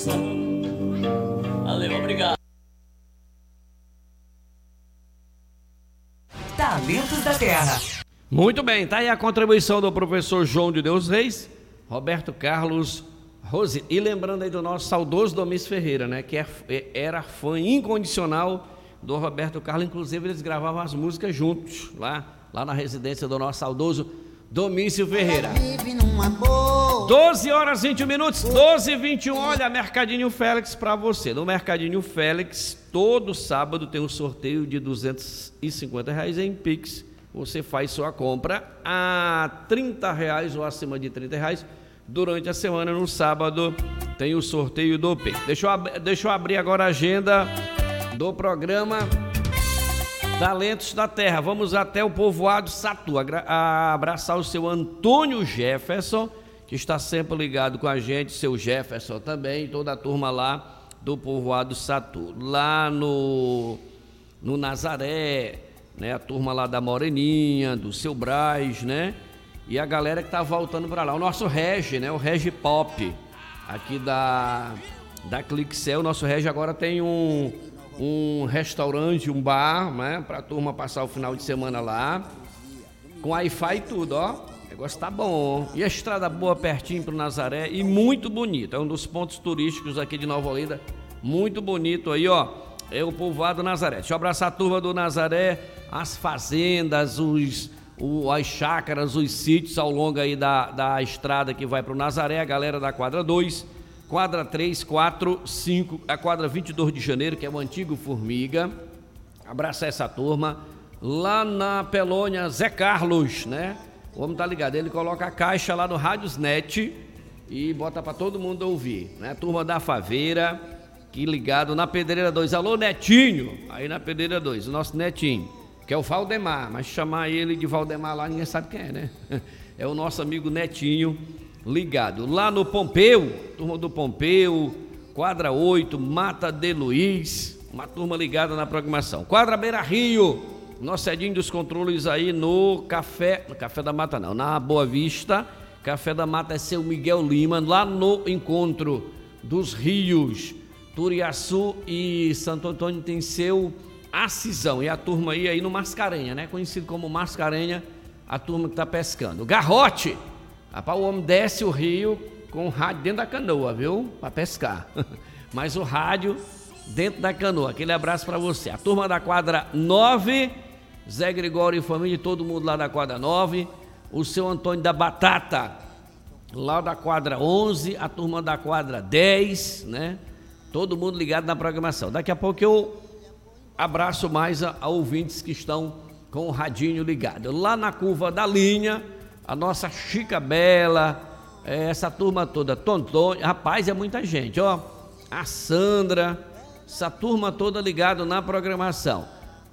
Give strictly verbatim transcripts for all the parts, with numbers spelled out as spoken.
Valeu, obrigado. Talentos da Terra. Muito bem, tá aí a contribuição do professor João de Deus Reis, Roberto Carlos Rose. E lembrando aí do nosso saudoso Domício Ferreira, né? Que é, era fã incondicional do Roberto Carlos. Inclusive, eles gravavam as músicas juntos, lá, lá na residência do nosso saudoso Domício Ferreira. doze horas e vinte minutos, doze e vinte e um. Olha, Mercadinho Félix para você. No Mercadinho Félix, todo sábado tem um sorteio de duzentos e cinquenta reais em Pix. Você faz sua compra a trinta reais ou acima de trinta reais. Durante a semana, no sábado, tem o sorteio do Pix. Deixa eu, deixa eu abrir agora a agenda do programa Talentos da Terra. Vamos até o povoado Satu, a abraçar o seu Antônio Jefferson, que está sempre ligado com a gente, seu Jefferson também, toda a turma lá do povoado Satu. Lá no, no Nazaré, né, a turma lá da Moreninha, do seu Braz, né? E a galera que tá voltando para lá. O nosso Regi, né? O Regi Pop, aqui da, da Clixel. O nosso Regi agora tem um, um restaurante, um bar, né? Pra turma passar o final de semana lá. Com Wi-Fi e tudo, ó. O negócio tá bom. E a estrada boa pertinho pro Nazaré e muito bonito. É um dos pontos turísticos aqui de Nova Olinda. Muito bonito aí, ó. É o povoado Nazaré. Deixa eu abraçar a turma do Nazaré, as fazendas, os... O, as chácaras, os sítios ao longo aí da, da estrada que vai para o Nazaré, a galera da quadra dois, quadra três, quatro, cinco, a quadra vinte e dois de janeiro, que é o antigo Formiga. Abraça essa turma. Lá na Pelônia, Zé Carlos, né? O homem tá ligado, ele coloca a caixa lá no Rádiosnet e bota para todo mundo ouvir, né? Turma da Faveira, que ligado na Pedreira dois. Alô, Netinho, aí na Pedreira dois, o nosso Netinho, que é o Valdemar, mas chamar ele de Valdemar lá ninguém sabe quem é, né? É o nosso amigo Netinho ligado. Lá no Pompeu, turma do Pompeu, quadra oito, Mata de Luiz, uma turma ligada na programação. Quadra Beira Rio, nosso Edinho dos controles aí no Café, no Café da Mata não, na Boa Vista, Café da Mata é seu Miguel Lima, lá no encontro dos rios, Turiaçu e Santo Antônio tem seu Acisão, e a turma aí, aí no Mascarenha, né? Conhecido como Mascarenha, a turma que tá pescando. Garrote, rapaz, o homem desce o rio com o rádio dentro da canoa, viu? Para pescar. Mas o rádio dentro da canoa. Aquele abraço para você. A turma da quadra nove, Zé Gregório e família, todo mundo lá da quadra nove. O seu Antônio da Batata, lá da quadra onze, a turma da quadra dez, né? Todo mundo ligado na programação. Daqui a pouco eu abraço mais a, a ouvintes que estão com o radinho ligado. Lá na curva da linha, a nossa Chica Bela, é, essa turma toda, Tonton, rapaz, é muita gente, ó. A Sandra, essa turma toda ligada na programação.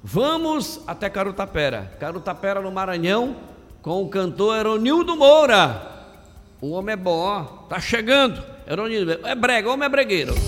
Vamos até Carutapera. Carutapera no Maranhão, com o cantor Eronildo Moura. O homem é bom, ó. Tá chegando. Eronildo, é brega, o homem é bregueiro.